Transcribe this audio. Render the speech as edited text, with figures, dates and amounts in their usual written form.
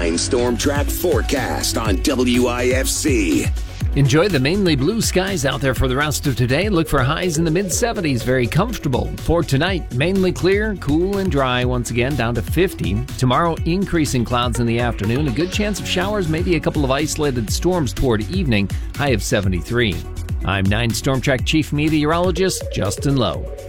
9 Storm Track forecast on WIFC. Enjoy the mainly blue skies out there for the rest of today. Look for highs in the mid-70s, very comfortable. For tonight, mainly clear, cool and dry once again, down to 50. Tomorrow, increasing clouds in the afternoon, a good chance of showers, maybe a couple of isolated storms toward evening, high of 73. I'm 9 Storm Track Chief Meteorologist Justin Lowe.